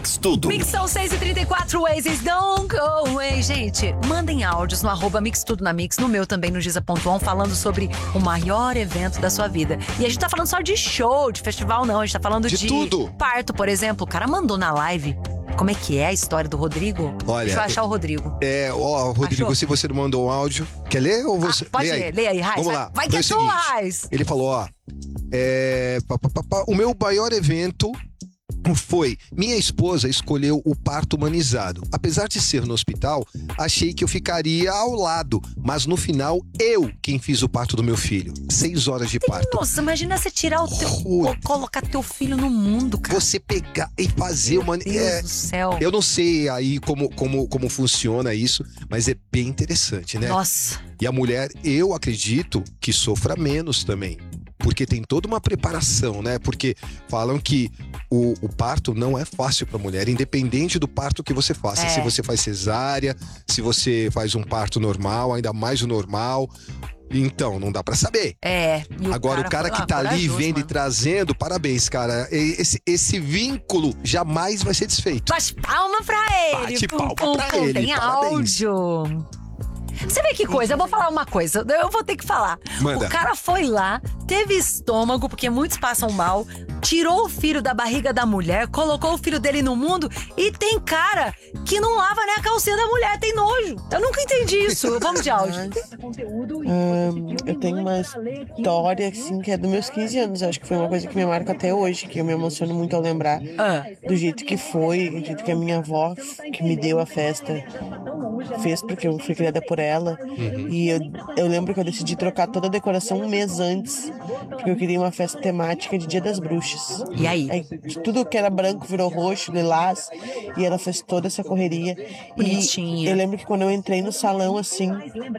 Mix Tudo. Mix são 6h34, Oasis Don't Go Away. Gente, mandem áudios no @Mix Tudo na Mix, no meu também, no Giza.on, falando sobre o maior evento da sua vida. E a gente tá falando só de show, de festival não, a gente tá falando de tudo. Parto, por exemplo. O cara mandou na live. Como é que é a história do Rodrigo? Olha, deixa eu achar o Rodrigo. Rodrigo, Achou? se você não mandou um áudio, quer ler ou você... Pode ler, lê aí, Raiz. Vamos lá. Vai que é tua, Raiz. Ele falou, o meu maior evento foi, minha esposa escolheu o parto humanizado. Apesar de ser no hospital, achei que eu ficaria ao lado, mas no final, eu quem fiz o parto do meu filho. 6 horas de parto. Nossa, imagina você tirar o teu... colocar teu filho no mundo, cara. Você pegar e fazer uma... Meu Deus do céu. Eu não sei aí como funciona isso, mas é bem interessante, né? Nossa. E a mulher, eu acredito que sofra menos também. Porque tem toda uma preparação, né? Porque falam que o parto não é fácil para a mulher, independente do parto que você faça. Se você faz cesárea, se você faz um parto normal, ainda mais o normal. Então, não dá pra saber. Agora, o cara que tá ali vendo e trazendo, parabéns, cara. Esse vínculo jamais vai ser desfeito. Bate palma pra ele. Bate palma pra ele. Tem Parabéns. áudio. Você vê que coisa, eu vou falar uma coisa, eu vou ter que falar. Manda. O cara foi lá, teve estômago, porque muitos passam mal, tirou o filho da barriga da mulher, colocou o filho dele no mundo e tem cara que não lava nem a calcinha da mulher, tem nojo. Eu nunca entendi isso. Vamos de áudio. Eu tenho uma história, assim, que é dos meus 15 anos. Eu acho que foi uma coisa que me marca até hoje, que eu me emociono muito ao lembrar do jeito que foi, do jeito que a minha avó, que me deu a festa, fez, porque eu fui criada por ela. E eu lembro que eu decidi trocar toda a decoração um mês antes, porque eu queria uma festa temática de Dia das Bruxas. E aí? Tudo que era branco virou roxo, lilás, e ela fez toda essa correria. Bonitinha. E eu lembro que quando eu entrei no salão, assim,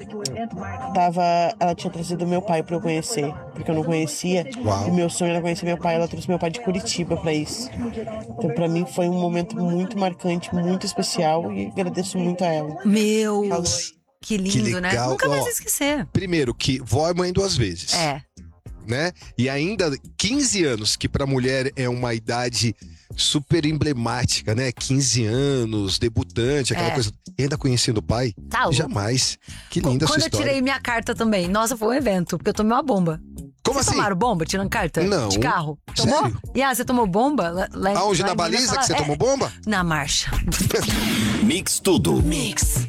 ela tinha trazido meu pai pra eu conhecer, porque eu não conhecia. Uau. E meu sonho era conhecer meu pai, ela trouxe meu pai de Curitiba pra isso. Então pra mim foi um momento muito marcante, muito especial, e agradeço muito a ela. Meu, que lindo, Que legal. né? Nunca mais esquecer. Primeiro, que vó é mãe 2 vezes. Né? E ainda 15 anos, que pra mulher é uma idade super emblemática, né? 15 anos, debutante, aquela coisa. E ainda conhecendo o pai? Tá louco. Jamais. Que linda essa Quando eu história. tirei minha carta também, nossa, foi um evento, porque eu tomei uma bomba. Como Vocês assim? tomaram bomba tirando carta? Não. De carro? Tomou? Sério? Você tomou bomba? Aonde? Na baliza que você tomou bomba? Na marcha. Mix Tudo. Mix.